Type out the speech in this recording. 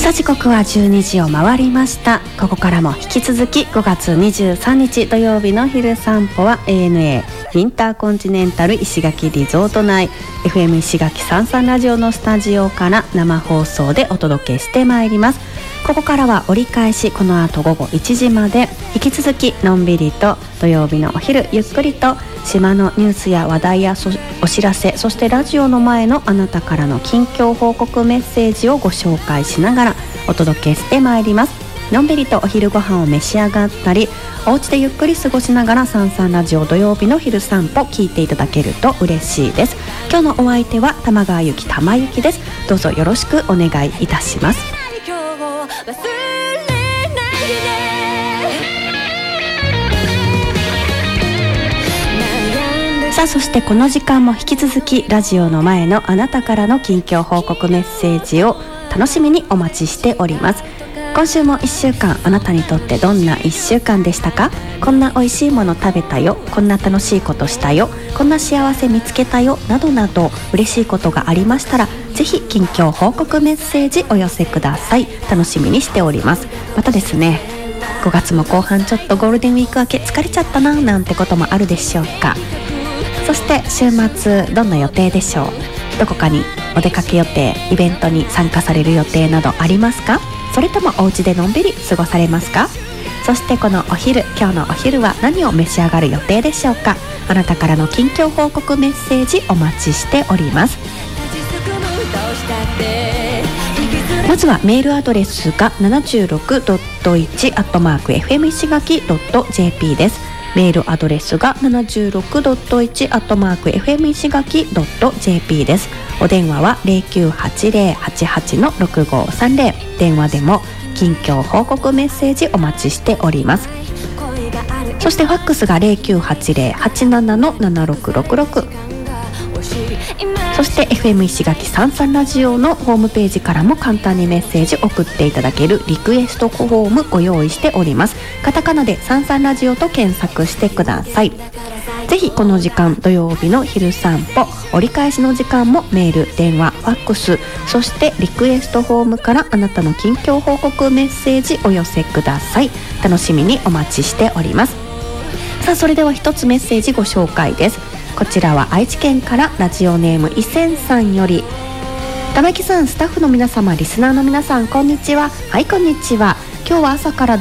さあ時刻は12時を回りました。ここからも引き続き5月23日土曜日の昼散歩は ANA ウィンターコンチネンタル石垣リゾート内 FM 石垣サンサンラジオのスタジオから生放送でお届けしてまいります。ここからは折り返し、この後午後1時まで引き続きのんびりと土曜日のお昼ゆっくりと島のニュースや話題やお知らせ、そしてラジオの前のあなたからの近況報告メッセージをご紹介しながらお届けしてまいります。のんびりとお昼ご飯を召し上がったり、お家でゆっくり過ごしながらサンサンラジオ土曜日の昼散歩聞いていただけると嬉しいです。今日のお相手は玉川ゆき玉ゆきです。どうぞよろしくお願いいたします。さあそしてこの時間も引き続きラジオの前のあなたからの近況報告メッセージを楽しみにお待ちしております。今週も1週間あなたにとってどんな1週間でしたか？こんな美味しいもの食べたよ、こんな楽しいことしたよ、こんな幸せ見つけたよなどなど嬉しいことがありましたらぜひ近況報告メッセージお寄せください。楽しみにしております。またですね、5月も後半ちょっとゴールデンウィーク明け疲れちゃったななんてこともあるでしょうか。そして週末どんな予定でしょう？どこかにお出かけ予定、イベントに参加される予定などありますか？それともお家でのんびり過ごされますか？そしてこのお昼、今日のお昼は何を召し上がる予定でしょうか？あなたからの近況報告メッセージお待ちしております。まずはメールアドレスが 76.1@fm 石垣 .jp です。メールアドレスが 76.1@fm 石垣 .jp です。お電話は 098088-6530、 電話でも近況報告メッセージお待ちしております。そしてファックスが 098087-7666、そして FM 石垣サンサンラジオのホームページからも簡単にメッセージ送っていただけるリクエストフォームご用意しております。カタカナでサンサンラジオと検索してください。ぜひこの時間土曜日の昼散歩折り返しの時間もメール、電話、ファックス、そしてリクエストフォームからあなたの近況報告メッセージお寄せください。楽しみにお待ちしております。さあそれでは一つメッセージご紹介です。こちらは愛知県からラジオネームいせんさんより、玉木さん、スタッフの皆様、リスナーの皆さん、こんにちは。はい、こんにちは。今日は朝から